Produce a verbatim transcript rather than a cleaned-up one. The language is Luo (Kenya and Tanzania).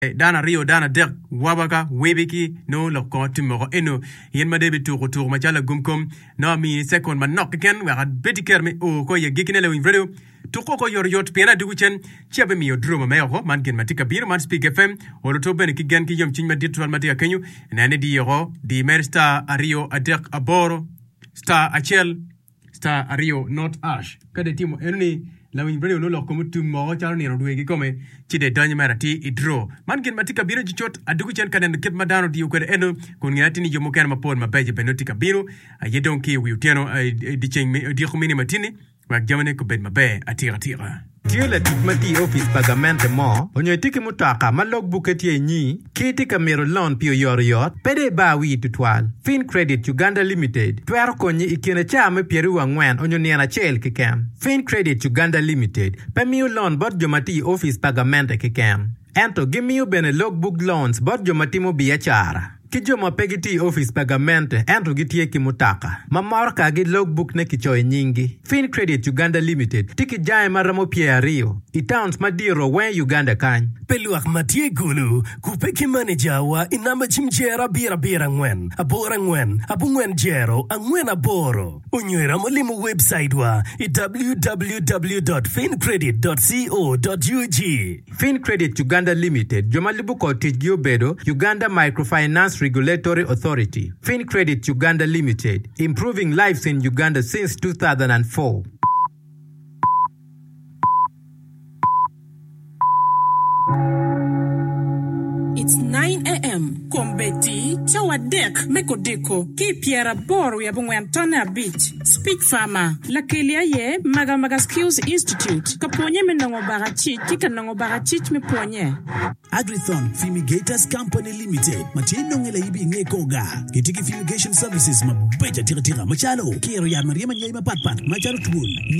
dana rio dana dek wabaga webiki no lo ko timo eno yen ma debi to to ma jala gumkom no mi second ma nok ken wa beti kerme o ko ye gikine le radio to ko ko yor yot pena du chen chiabe mi odro ma yo man gen matika bir man speak fm o to ben ki gen ki yom chin ma ditwal ma dia kenyu nane di yo di mersta ario adek aboro star achel star ario not ash kade timo enni la win radio lo ko mutum mo charo ni rodwe gi come ci de danya marati idro man gen matika biro ji chot adugu chen kanen kep madano di ko eno kun ngati ni jomo ken ma pon ma beje benotika biro ye don ki wi tieno di chen di ko mini matini wa jamane ko ben ma be atira tira Tio la tikmati office pagamente mo, onyo tiki mutaka ma logbook etie nyi, kiti kamero loan pio yor yot, pede ba wi tutwal. Fin Credit Uganda Limited, tuero konyi ikine chame pieru wangwen onyo niana chel kikem. Fin Credit Uganda Limited, pe miu loan bot jomati office pagamente kikem. Ento gimiu bene logbook loans bot jomati mo biachara. Kijoma pegiti office pagamente ento gitie kimutaka. Mamorka gi logbook ne kichoy nyingi. Fin Credit Uganda Limited tiki jae maramo pia rio. Itowns madiro wen Uganda kany. Peluak matie gulu kupeki manager wa inamba chimjera bira bira ngwen. Abora ngwen. Abu ngwen jero angwen aboro. Unywera molimu website wa w w w dot fin credit dot co dot u g. Fin Credit Uganda Limited jomalibu ko tijgio bedo Uganda Microfinance Regulatory Authority. Fin Credit Uganda Limited, improving lives in Uganda since two thousand four. It's nine a.m. Kombeti, Chawadek, Mekodeko, Ki Piera Bor, we have Antona Beach, Speak Farmer, Lakelia Ye, Maga Maga Skills Institute, Kaponye Menongo Barachi, Kikanongo Barachich Me Ponye. Agrithon Fumigators Company Limited, Machino Ngelaibi Nekoga, Kitiki Fumigation Services, Mabeja Tira Tira, Machalo, Kiria Maria Manyama Pat Pat, Machalo Tun.